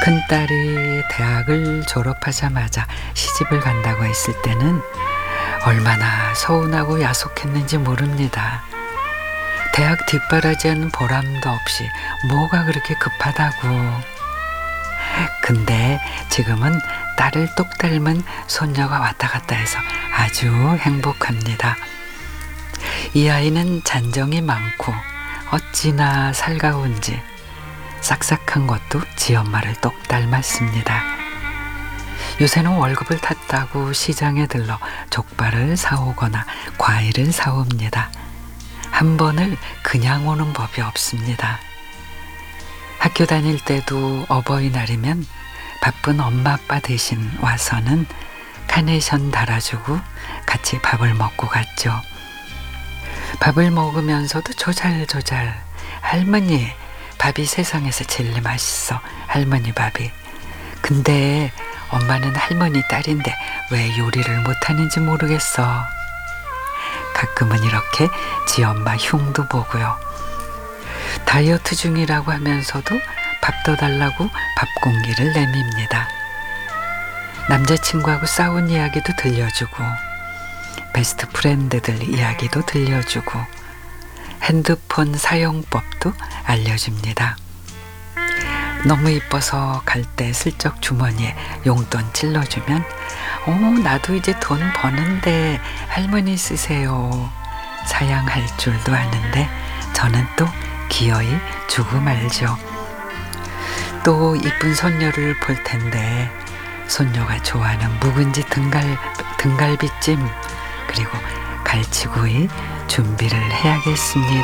큰딸이 대학을 졸업하자마자 시집을 간다고 했을 때는 얼마나 서운하고 야속했는지 모릅니다. 대학 뒷바라지하는 보람도 없이 뭐가 그렇게 급하다고. 근데 지금은 딸을 똑 닮은 손녀가 왔다 갔다 해서 아주 행복합니다. 이 아이는 잔정이 많고 어찌나 살가운지 싹싹한 것도 지 엄마를 똑 닮았습니다. 요새는 월급을 탔다고 시장에 들러 족발을 사오거나 과일을 사옵니다. 한 번을 그냥 오는 법이 없습니다. 학교 다닐 때도 어버이날이면 바쁜 엄마 아빠 대신 와서는 카네이션 달아주고 같이 밥을 먹고 갔죠. 밥을 먹으면서도 조잘조잘 할머니 밥이 세상에서 제일 맛있어. 할머니 밥이. 근데 엄마는 할머니 딸인데 왜 요리를 못하는지 모르겠어. 가끔은 이렇게 지 엄마 흉도 보고요. 다이어트 중이라고 하면서도 밥 더 달라고 밥 공기를 내밉니다. 남자친구하고 싸운 이야기도 들려주고 베스트 프렌드들 이야기도 들려주고 핸드폰 사용법도 알려줍니다. 너무 이뻐서 갈 때 슬쩍 주머니에 용돈 찔러주면 나도 이제 돈 버는데 할머니 쓰세요. 사양할 줄도 아는데 저는 또 기어이 주고 말죠. 또 이쁜 손녀를 볼 텐데 손녀가 좋아하는 묵은지 등갈비찜 그리고 갈치구이 준비를 해야겠습니다.